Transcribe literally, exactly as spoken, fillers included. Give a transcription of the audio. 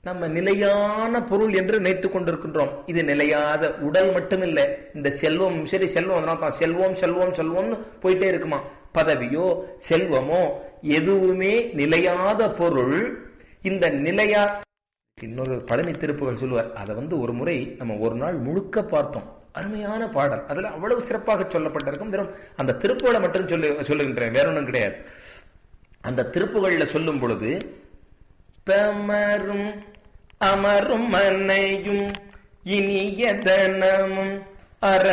நம்ம நிலையான பொருள் என்று நினைத்துக் கொண்டிருக்கின்றோம். இது நிலையாத உடல் மட்டுமில்ல, இந்த செல்வம் சரி, செல்வம் செல்வம் செல்வம் செல்வம்னு போயிட்டே இருக்குமா. பதவியோ செல்வமோ எதுவுமே நிலையாத பொருள். இந்த நிலையா இன்னொரு பழனி திருப்புகள் சொல்லுவார், அதை வந்து ஒரு முறை நம்ம ஒரு நாள் முழுக்க பார்த்தோம். அருமையான பாடல், அதுல அவ்வளவு சிறப்பாக சொல்லப்பட்டிருக்கும். வெறும் அந்த திருப்புகளை மட்டும் சொல்லு சொல்லுகின்றேன், வேற ஒன்றும் கிடையாது. அந்த திருப்புகள்ல சொல்லும் பொழுது, தமரும் அமரும் மனையும் இனிய தனமும் அற